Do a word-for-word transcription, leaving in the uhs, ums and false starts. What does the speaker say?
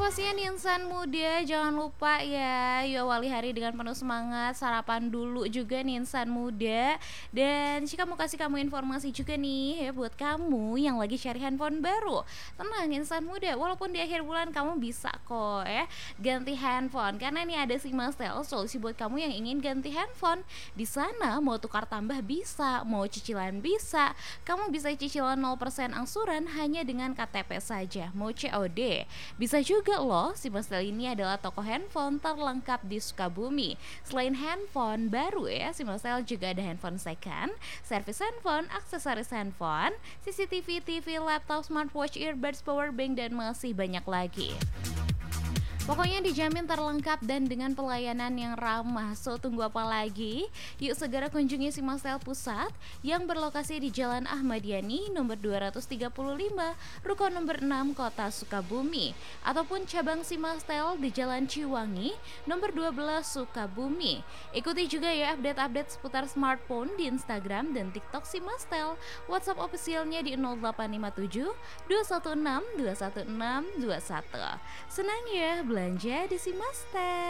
pastinya nih insan muda jangan lupa ya, yuk awali hari dengan penuh semangat, sarapan dulu juga nih insan muda. Dan Cika mau kasih kamu informasi juga nih ya buat kamu yang lagi cari handphone baru. Tenang insan muda, walaupun di akhir bulan kamu bisa kok ya ganti handphone. Karena nih ada si Mastel, solusi buat kamu yang ingin ganti handphone. Di sana mau tukar tambah bisa, mau cicilan bisa. Kamu bisa cicilan nol persen angsuran hanya dengan K T P saja. Mau C O D, bisa juga loh, si Mastel ini adalah toko handphone terlengkap di Sukabumi. Selain handphone baru ya, si Mastel juga ada handphone second, servis handphone, aksesoris handphone, C C T V, T V, laptop, smartwatch, earbuds, powerbank, dan masih banyak lagi. Pokoknya dijamin terlengkap dan dengan pelayanan yang ramah. So tunggu apa lagi? Yuk segera kunjungi si Mastel Pusat yang berlokasi di Jalan Ahmad Yani nomor dua ratus tiga puluh lima, Ruko nomor enam, Kota Sukabumi. Ataupun cabang si Mastel di Jalan Ciwangi nomor dua belas, Sukabumi. Ikuti juga ya update-update seputar smartphone di Instagram dan TikTok si Mastel. WhatsApp officialnya di nol delapan lima tujuh dua satu enam dua satu enam dua satu. Senang ya belanja di si Mastel.